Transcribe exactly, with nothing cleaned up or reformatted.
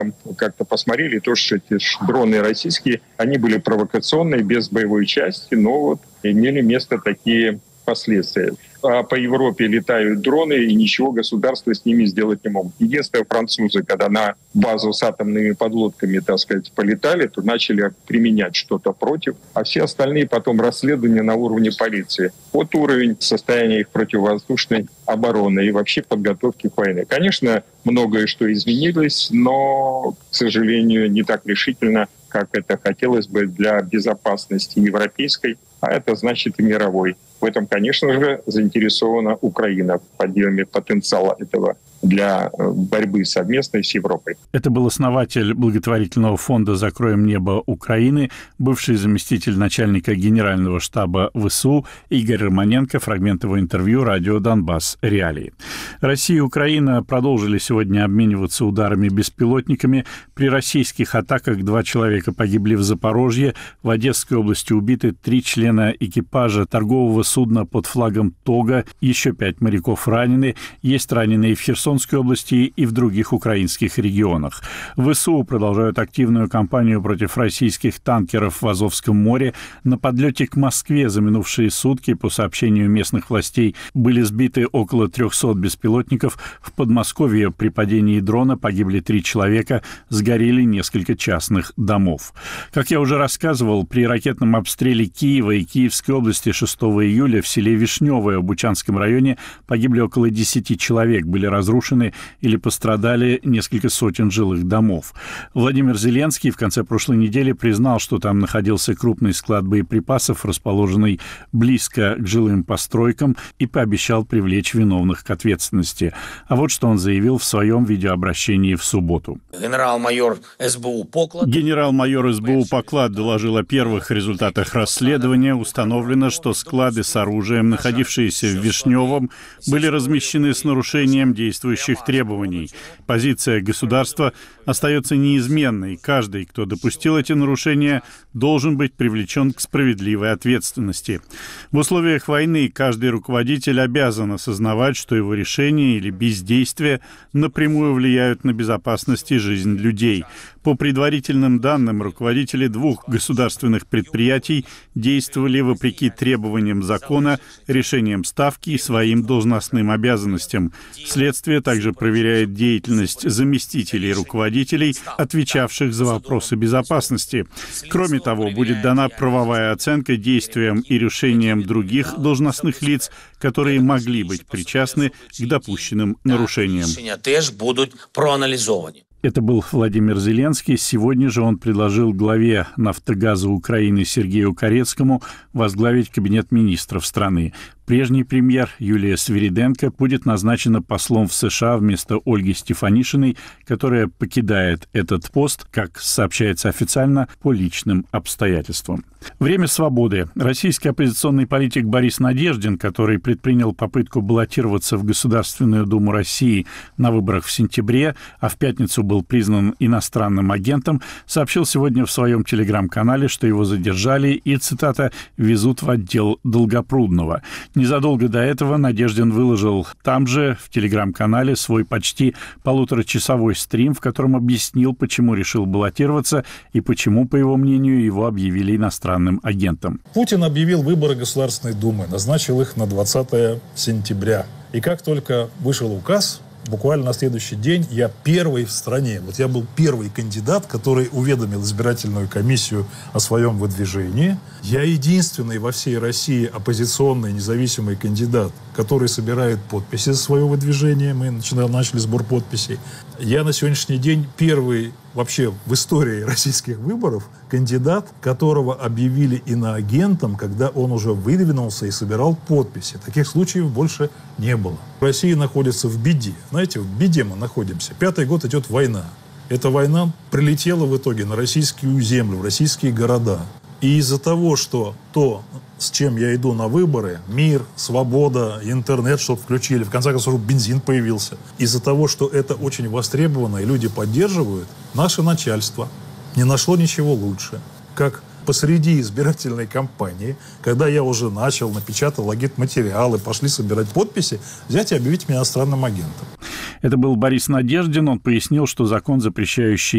как-то посмотрели, то, что эти дроны российские, они были провокационные, без боевой части, но вот имели место такие последствия. А по Европе летают дроны, и ничего государство с ними сделать не могут. Единственное, французы, когда на базу с атомными подлодками, так сказать, полетали, то начали применять что-то против, а все остальные потом расследования на уровне полиции. Вот уровень состояния их противовоздушной обороны и вообще подготовки к войне. Конечно, многое что изменилось, но, к сожалению, не так решительно, как это хотелось бы для безопасности европейской, а это значит и мировой. В этом, конечно же, заинтересована Украина в подъеме потенциала этого для борьбы совместной с Европой. Это был основатель благотворительного фонда «Закроем небо Украины», бывший заместитель начальника генерального штаба ВСУ Игорь Романенко. Фрагмент его интервью радио «Донбасс. Реалии». Россия и Украина продолжили сегодня обмениваться ударами-беспилотниками. При российских атаках два человека погибли в Запорожье. В Одесской области убиты три члена экипажа торгового судна под флагом «Тога». Еще пять моряков ранены. Есть раненые в Херсонской области и в других украинских регионах. ВСУ продолжают активную кампанию против российских танкеров в Азовском море. На подлете к Москве за минувшие сутки, по сообщению местных властей, были сбиты около трехсот беспилотников. В Подмосковье при падении дрона погибли три человека, сгорели несколько частных домов. Как я уже рассказывал, при ракетном обстреле Киева и Киевской области шестого июля в селе Вишневое в Бучанском районе погибли около десяти человек, были разрушены или пострадали несколько сотен жилых домов. Владимир Зеленский в конце прошлой недели признал, что там находился крупный склад боеприпасов, расположенный близко к жилым постройкам, и пообещал привлечь виновных к ответственности. А вот что он заявил в своем видеообращении в субботу. Генерал-майор СБУ Поклад. Генерал-майор СБУ Поклад доложил о первых результатах расследования. Установлено, что склады с оружием, находившиеся в Вишневом, были размещены с нарушением действующих требований. Позиция государства остается неизменной. Каждый, кто допустил эти нарушения, должен быть привлечен к справедливой ответственности. В условиях войны каждый руководитель обязан осознавать, что его решения или бездействие напрямую влияют на безопасность и жизнь людей. По предварительным данным, руководители двух государственных предприятий действовали вопреки требованиям закона, решениям Ставки и своим должностным обязанностям. Следствие также проверяет деятельность заместителей руководителей, отвечавших за вопросы безопасности. Кроме того, будет дана правовая оценка действиям и решениям других должностных лиц, которые могли быть причастны к допущенным нарушениям. Рішення теж будуть проаналізовані. Это был Владимир Зеленский. Сегодня же он предложил главе «Нафтогаза» Украины Сергею Корецкому возглавить кабинет министров страны. Прежний премьер Юлия Свириденко будет назначена послом в США вместо Ольги Стефанишиной, которая покидает этот пост, как сообщается официально, по личным обстоятельствам. Время свободы. Российский оппозиционный политик Борис Надеждин, который предпринял попытку баллотироваться в Государственную Думу России на выборах в сентябре, а в пятницу был признан иностранным агентом, сообщил сегодня в своем телеграм-канале, что его задержали и, цитата, «везут в отдел Долгопрудного». Незадолго до этого Надеждин выложил там же, в телеграм-канале, свой почти полуторачасовой стрим, в котором объяснил, почему решил баллотироваться и почему, по его мнению, его объявили иностранным агентом. Путин объявил выборы Государственной Думы, назначил их на двадцатое сентября. И как только вышел указ, буквально на следующий день я первый в стране, вот я был первый кандидат, который уведомил избирательную комиссию о своем выдвижении. Я единственный во всей России оппозиционный независимый кандидат, который собирает подписи за свое выдвижение. Мы начинали, начали сбор подписей. Я на сегодняшний день первый вообще в истории российских выборов кандидат, которого объявили иноагентом, когда он уже выдвинулся и собирал подписи. Таких случаев больше не было. Россия находится в беде. Знаете, в беде мы находимся. Пятый год идет война. Эта война прилетела в итоге на российскую землю, в российские города. И из-за того, что то, с чем я иду на выборы, мир, свобода, интернет, что-то включили, в конце концов, бензин появился. Из-за того, что это очень востребовано и люди поддерживают, наше начальство не нашло ничего лучше, как посреди избирательной кампании, когда я уже начал, напечатал агитматериалы, пошли собирать подписи, взять и объявить меня иностранным агентом. Это был Борис Надеждин. Он пояснил, что закон, запрещающий